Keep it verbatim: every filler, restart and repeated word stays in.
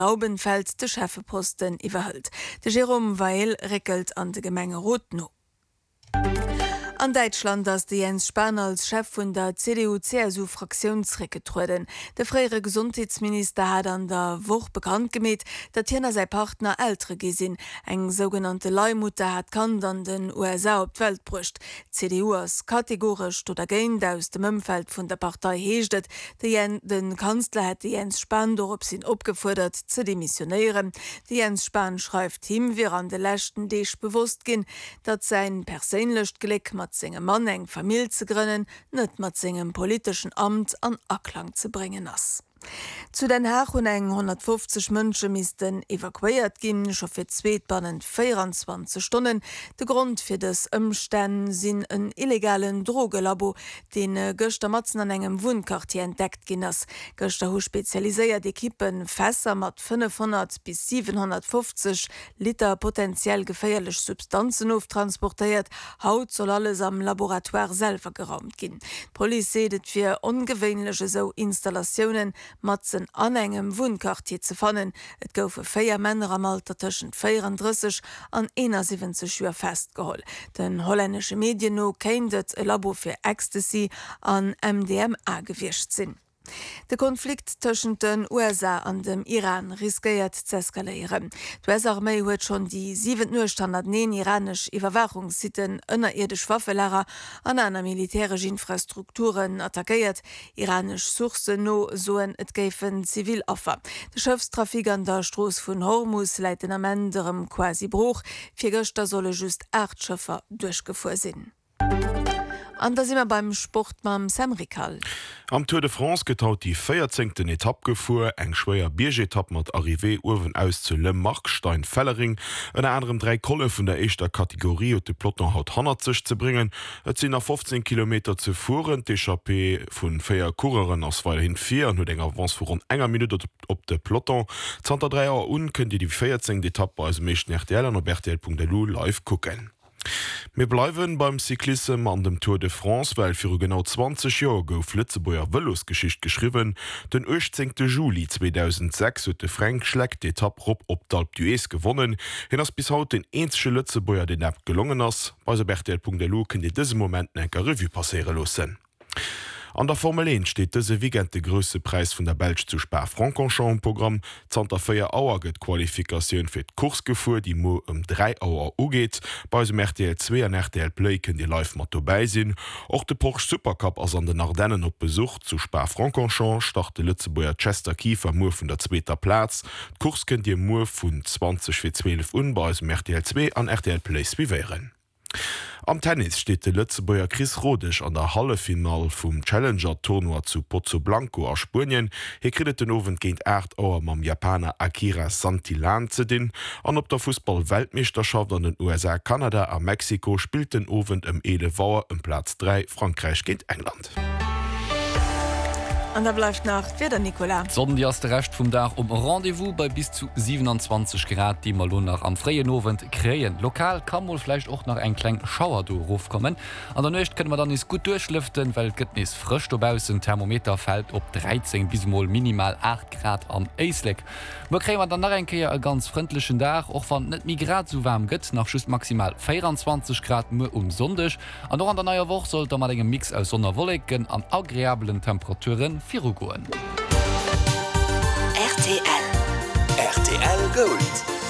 Raubenfeld de Chefeposten iwwerhëlt. De Jerome Weil rekelt an de Gemenge Rot no. An Deutschland ass de Jens Spahn als Chef vun der C D U C S U-Fraktionsrecke truden. De freiere Gesundheitsminister hat an der Woch bekannt gemet, dat hinner sei Partner ältere gesinn. Eng sogenannte Leihmutter hat Kand an den U S A op d'Welt brucht. C D U ass kategorisch oder géint aus dem Mëmfeld vun der Partei heeschtet. De den Kanzler hat Jens Spahn dorop sinn opgefordert ze demissionieren. De Jens Spahn schreift him wie an de lächten Deeg bewusst gin, dat sein perélech Gleck mat singem Mann eng Familie zu gründen, net mat singem politischen Amt an Akklang zu bringen ass. Zu den Haag hun eng hundertfünfzig Mënsche misisten evakuiert ginn scho fir zweetbannen vierundzwanzig Stunden. De Grund fir des ëmstän sinn en illegalen Drogelabo, den äh, Göster Matzen an engem Wohnkartier entdeckt ginnners. Göster hu speziaiséiert Ekippen Fässer mat fünfhundert bis siebenhundertfünfzig Liter potenziell geféierlech Substanzen auftransportiert. Haut soll alles am Laboratoire selber geraumt ginn. Poli sedet fir ungewöhnliche so Installationen Matzen an engem Wohnkartier ze fannen. Et goufe féier Männer am Alter tëschen vierunddreißig an einundsiebzig Joer festgeholl. Den hollännesche Medien no kéindet e Labo fir Ecstasy an M D M A gewircht sinn. De Konflikt tëschen den U S A an dem Iran riskiert ze eskalieren. D'U S-Armee huet schon die sieben hundertneun iranisch Iwerwachungssiten ënnerirdisch Waffelager an einer militärischen Infrastrukturen attackiert. Iranisch Sourcen no soen et géifen Ziviloffer. De Schiffstrafik an der Stroos vun Hormuz leiten am enderem quasi Bruch. Vier Göster solle just acht Schiffer durchgefuhr sinn. An da immer beim Sport mam Semrikal. Am Tour de France getaut die vierzehnten Etappgefuhr eng schwéier Biergetapp mat Arrivé Uwen aus zu Le Markstein Fellering, en anderem drei Kolle vun der eischter Kategorie und de Ploton haut hundertzig zu bringen. Et sinn nach fünfzehn Kilometer zu fuhren, d'Echappée vun Féier Kureren ass weiterhin vier an huet eng Avance vu rund enger Minute op de Ploton. Zter dreier un könnt ihr die vierzehnte Etappe als meeschten R T L an op R T L punkt D L live gucken. Wir bleiben beim Cyklism an dem Tour de France, weil für genau zwanzig Jahre gouf Lützeburger Velosgeschichte geschrieben. Den achtzehnten Juli zweitausendsechs hat der Frank Schleck die Etappe op d'Alpe d'Huez gewonnen. Hin ass bis haut den einzigen Lützeburger den App gelungen ass. Bei R T L punkt D L könnt ihr diesen Moment eine Revue passieren lassen. An der Formel eins steht dese Weekend de grösse Preis vun der Belg zu Spa-Francorchamps im Programm. Zter vier Auer gëtt Qualifikatioun fir d Kursgefuhr, die mo um drei Auer ugeet. Bei dem R T L zwei an R T L Play kën Di live mat vorbeisinn. Och de Porsche Supercup ass an den Ardennen op Besuch zu Spa-Francorchamps start de Lützeburger Chester Kiefer Mo vun der zweter Platz. Kurs könnt Dir Mo vun zwanzig für zwölf un bei dem R T L zwei an R T L Play wieieren. Am Tennis steht der Lützeburger Chris Rodisch an der Hallefinal vom Challenger-Tournoi zu Pozoblanco aus Spanien. Hier kriegt den Ofen gegen acht Uhr am Japaner Akira Santillan zu den. Und ob der Fußball-Weltmeisterschaft an den U S A, Kanada und Mexiko spielt den Ofen im Edevauer im Platz drei Frankreich gegen England. Und da bleibt nach wieder Nicola. Sonden die erste Recht vom Dach um Rendezvous bei bis zu siebenundzwanzig Grad, die mal nach am freien Abend krähen. Lokal kann man vielleicht auch noch ein kleinen Schauer durchkommen. An der Nacht können wir dann nicht gut durchlüften, weil es ist frisch dabei ist. Ein Thermometer fällt ob dreizehn bis mal minimal acht Grad am Eisleck. Wir kriegen dann nach einen ganz freundlichen Tag, auch wenn nicht mehr Grad so warm geht, nach Schuss maximal vierundzwanzig Grad nur um Sonntag. Und auch an der neuen Woche sollte man einen Mix aus Sonderwolken an agreeablen Temperaturen Firugoen. R T L R T L Gold.